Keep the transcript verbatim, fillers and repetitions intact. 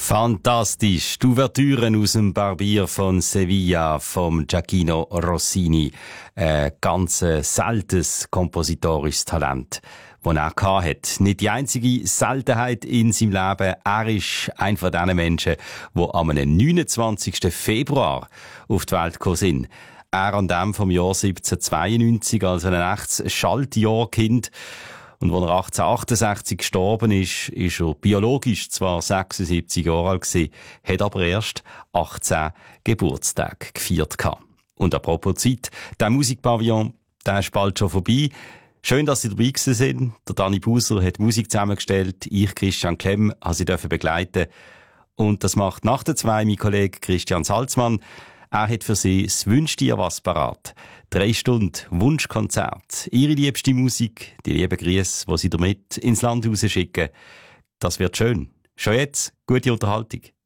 Fantastisch. Die Ouvertüren aus dem Barbier von Sevilla vom Gioachino Rossini. Ein ganz seltenes kompositorisches Talent, das er hatte. Nicht die einzige Seltenheit in seinem Leben. Er ist einer von diesen Menschen, die am neunundzwanzigsten Februar auf die Welt gekommen sind. Er an dem vom Jahr siebzehnhundertzweiundneunzig, also ein echtes Schaltjahrkind. Und als er achtzehnhundertachtundsechzig gestorben ist, ist er biologisch zwar sechsundsiebzig Jahre alt gewesen, hat aber erst achtzehn Geburtstage gefeiert gehabt. Und apropos Zeit, der Musikpavillon, der ist bald schon vorbei. Schön, dass Sie dabei gewesen sind. Der Dani Buser hat Musik zusammengestellt. Ich, Christian Klemm, habe Sie dürfen begleiten. Und das macht nach der zwei mein Kollege Christian Salzmann. Er hat für Sie das «Wünsch dir was» parat. Drei Stunden Wunschkonzert. Ihre liebste Musik, die lieben Grüße, die Sie damit ins Land rausschicken. Das wird schön. Schon jetzt, gute Unterhaltung.